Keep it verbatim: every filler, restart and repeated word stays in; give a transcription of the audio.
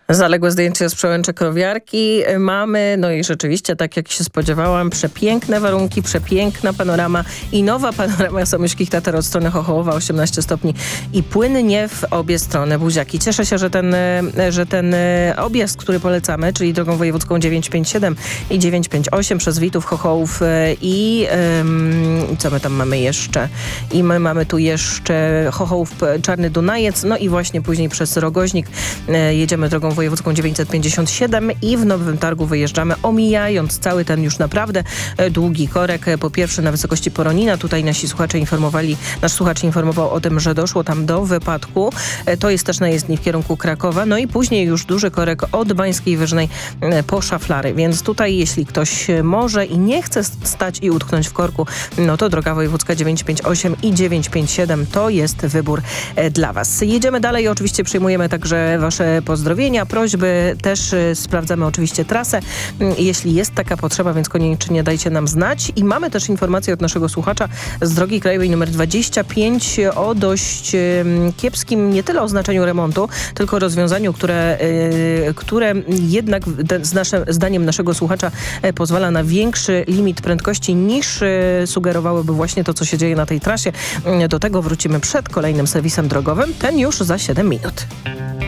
Zaległe zdjęcie z przełęczy Krowiarki mamy, no i rzeczywiście, tak jak się spodziewałam, przepiękne warunki, przepiękna panorama i nowa panorama Somyśkich Tatar od strony Chochołowa, osiemnaście stopni i płynnie w obie strony buziaki. Cieszę się, że ten, że ten objazd, który polecamy, czyli drogą wojewódzką dziewięćset pięćdziesiąt siedem i dziewięćset pięćdziesiąt osiem przez Witów, Chochołów i um, co my tam mamy jeszcze? I my mamy tu jeszcze Chochołów, Czarny Dunajec, no i właśnie później przez Rogoźnik jedziemy drogą wojewódzką dziewięćset pięćdziesiąt siedem i w Nowym Targu wyjeżdżamy, omijając cały ten już naprawdę długi korek. Po pierwsze na wysokości Poronina, tutaj nasi słuchacze informowali, nasz słuchacz informował o tym, że doszło tam do wypadku. To jest też na jezdni w kierunku Krakowa, no i później już duży korek od Bańskiej Wyżnej po Szaflary, więc tutaj jeśli ktoś może i nie chce stać i utknąć w korku, no to droga wojewódzka dziewięćset pięćdziesiąt osiem i dziewięćset pięćdziesiąt siedem to jest wybór dla Was. Jedziemy dalej, oczywiście przyjmujemy także Wasze pozdrowienia, prośby, też y, sprawdzamy oczywiście trasę, y, jeśli jest taka potrzeba, więc koniecznie dajcie nam znać. I mamy też informację od naszego słuchacza z drogi krajowej numer dwadzieścia pięć o dość y, kiepskim nie tyle oznaczeniu remontu, tylko rozwiązaniu, które, y, które jednak z nasze, zdaniem naszego słuchacza y, pozwala na większy limit prędkości niż y, sugerowałoby właśnie to, co się dzieje na tej trasie. Y, do tego wrócimy przed kolejnym serwisem drogowym, ten już za siedem minut.